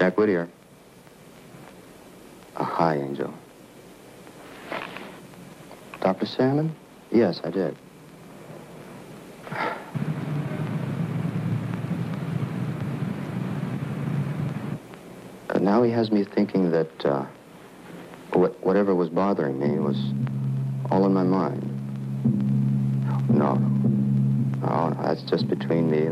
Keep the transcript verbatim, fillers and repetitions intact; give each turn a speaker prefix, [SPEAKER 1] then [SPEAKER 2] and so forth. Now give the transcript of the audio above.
[SPEAKER 1] Jack Whittier. Oh, hi, Angel. Doctor Salmon? Yes, I did. Uh, now he has me thinking that uh, wh whatever was bothering me was all in my mind. No, no, no, that's just between me and